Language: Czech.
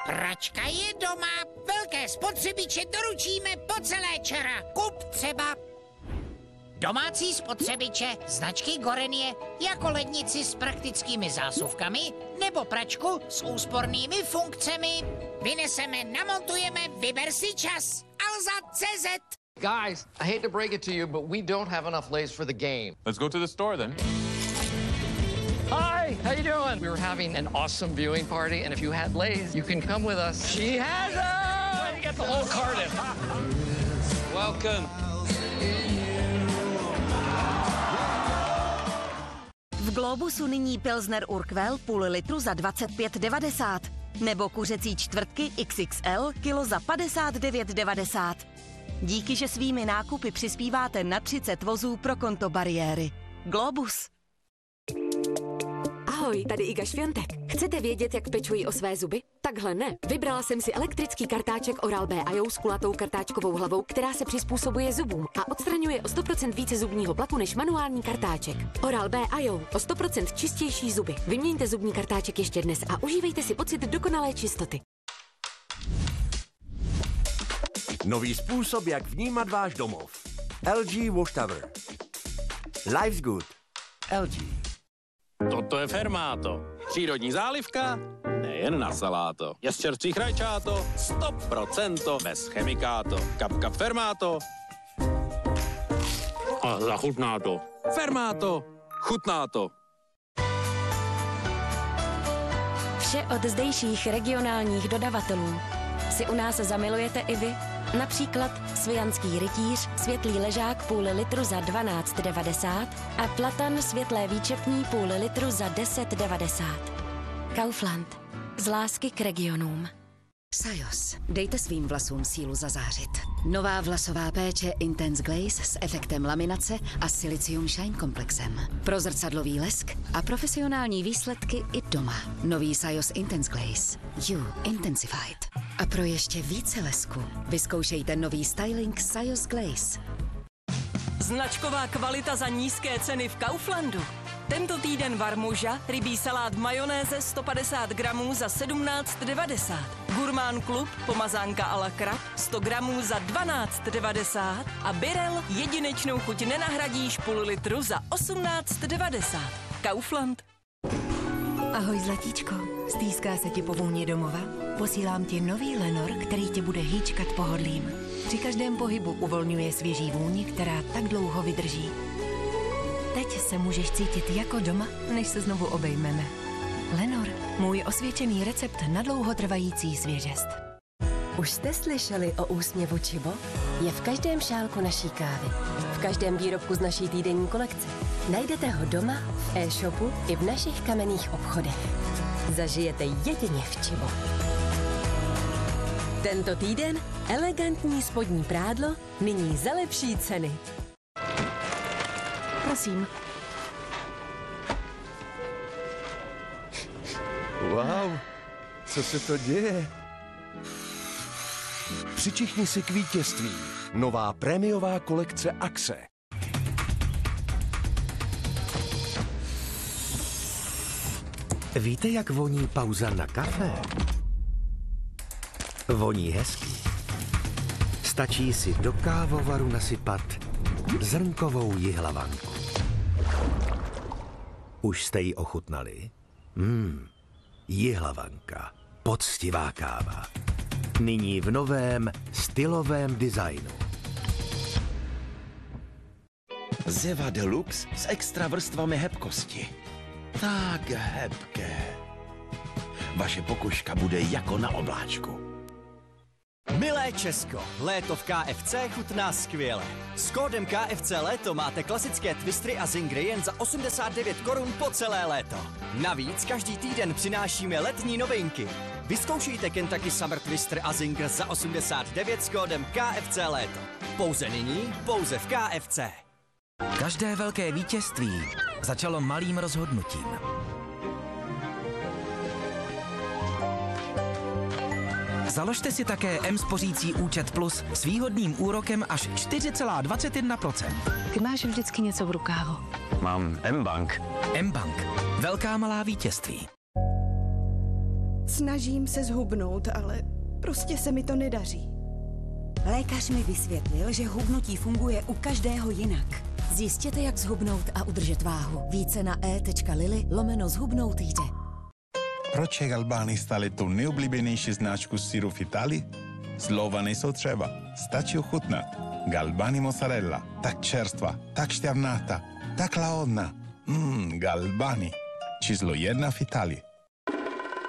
Pračka je doma, velké spotřebiče doručíme po celé ČR. Kup třeba domácí spotřebiče značky Gorenie, jako lednici s praktickými zásuvkami nebo pračku s úspornými funkcemi. Vyneseme, namontujeme, vyber si čas. Alza.cz. Guys, I hate to break it to you, but we don't have enough Lay's for the game. Let's go to the store then. Hi, how you doing? We were having an awesome viewing party, and if you had Lay's, you can come with us. She has them! You get the whole carton. Welcome. V Globusu nyní Pilsner Urquell půl litru za 25,90. Nebo kuřecí čtvrtky XXL kilo za 59,90. Díky, že svými nákupy přispíváte na 30 vozů pro konto Bariéry. Globus. Ahoj, tady Iga Šviontek. Chcete vědět, jak pečuji o své zuby? Takhle ne. Vybrala jsem si elektrický kartáček Oral-B IO s kulatou kartáčkovou hlavou, která se přizpůsobuje zubům a odstraňuje o 100% více zubního plaku než manuální kartáček. Oral-B IO, o 100% čistější zuby. Vyměňte zubní kartáček ještě dnes a užívejte si pocit dokonalé čistoty. Nový způsob, jak vnímat váš domov. LG Wash Tower. Life's good. LG. Toto je Fermáto. Přírodní zálivka, nejen na saláto. Je z čerstvých rajčáto, 100% bez chemikáto. Kap kap Fermáto. A zachutná to. Fermáto, chutná to. Vše od zdejších regionálních dodavatelů si u nás zamilujete i vy. Například Svijanský rytíř, světlý ležák půl litru za 12,90 a platan světlé výčepní půl litru za 10,90. Kaufland. Z lásky k regionům. Sajos. Dejte svým vlasům sílu zazářit. Nová vlasová péče Intense Glaze s efektem laminace a Silicium Shine komplexem. Pro zrcadlový lesk a profesionální výsledky i doma. Nový Sajos Intense Glaze. You Intensified. A pro ještě více lesku vyzkoušejte nový styling Sajos Glaze. Značková kvalita za nízké ceny v Kauflandu. Tento týden Varmuža, rybí salát majonéze 150 gramů za 17,90. Gurmán Klub, pomazánka a la krab 100 gramů za 12,90. A Birel, jedinečnou chuť nenahradíš půl litru za 18,90. Kaufland. Ahoj zlatíčko, stýská se ti po vůni domova? Posílám ti nový Lenor, který tě bude hýčkat pohodlím. Při každém pohybu uvolňuje svěží vůni, která tak dlouho vydrží. Teď se můžeš cítit jako doma, než se znovu obejmeme. Lenor, můj osvědčený recept na dlouhotrvající svěžest. Už jste slyšeli o úsměvu Čibo? Je v každém šálku naší kávy. V každém výrobku z naší týdenní kolekce. Najdete ho doma, v e-shopu i v našich kamenných obchodech. Zažijete jedině v Čibo. Tento týden elegantní spodní prádlo, nyní za lepší ceny. Prosím. Wow, co se to děje? Přičichni si k vítězství. Nová prémiová kolekce Axe. Víte, jak voní pauza na kafe? Voní hezky. Stačí si do kávovaru nasypat zrnkovou jihlavanku. Už jste ji ochutnali? Jihlavanka. Poctivá káva. Nyní v novém stylovém designu. Zeva Deluxe s extra vrstvami hebkosti. Tak hebké. Vaše pokožka bude jako na obláčku. Milé Česko, léto v KFC chutná skvěle. S kódem KFC léto máte klasické twistry a zingry jen za 89 korun po celé léto. Navíc každý týden přinášíme letní novinky. Vyzkoušejte Kentucky Summer Twister a Zinger za 89 s kódem KFC léto. Pouze nyní, pouze v KFC. Každé velké vítězství začalo malým rozhodnutím. Založte si také M-spořící účet Plus s výhodným úrokem až 4,21%. Ty máš vždycky něco v rukávu. Mám M-Bank. M-Bank. Velká malá vítězství. Snažím se zhubnout, ale prostě se mi to nedaří. Lékař mi vysvětlil, že hubnutí funguje u každého jinak. Zjistěte, jak zhubnout a udržet váhu. Více na e.lili/zhubnout jde. Proč je Galbani stále tu nejoblíbenější značku syru v Itálii? Slova nejsou třeba, stačí ochutnat. Galbani mozzarella, tak čerstvá, tak šťavnatá, tak lahodná. Galbani, číslo 1 v Itálii.